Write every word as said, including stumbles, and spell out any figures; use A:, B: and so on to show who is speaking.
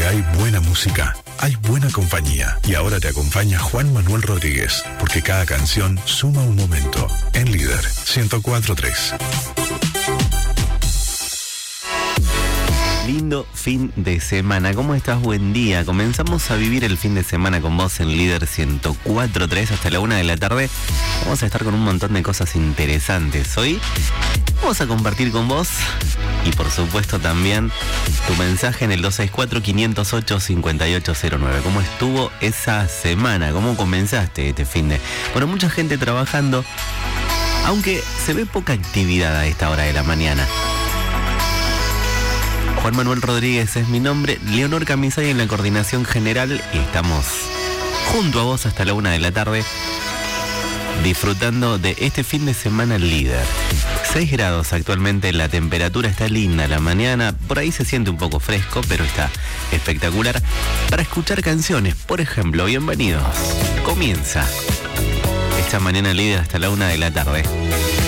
A: Donde hay buena música, hay buena compañía. Y ahora te acompaña Juan Manuel Rodríguez, porque cada canción suma un momento. En Líder ciento cuatro punto tres.
B: Lindo fin de semana. ¿Cómo estás? Buen día. Comenzamos a vivir el fin de semana con vos en Líder ciento cuatro punto tres hasta la una de la tarde. Vamos a estar con un montón de cosas interesantes. Hoy vamos a compartir con vos y por supuesto también tu mensaje en el dos seis cuatro, quinientos ocho, cincuenta y ocho cero nueve. ¿Cómo estuvo esa semana? ¿Cómo comenzaste este fin de? Bueno, mucha gente trabajando, aunque se ve poca actividad a esta hora de la mañana. Juan Manuel Rodríguez es mi nombre, Leonor Camisay en la coordinación general y estamos junto a vos hasta la una de la tarde disfrutando de este fin de semana Líder. seis grados actualmente, la temperatura está linda, la mañana por ahí se siente un poco fresco, pero está espectacular para escuchar canciones. Por ejemplo, bienvenidos, comienza esta mañana Líder hasta la una de la tarde.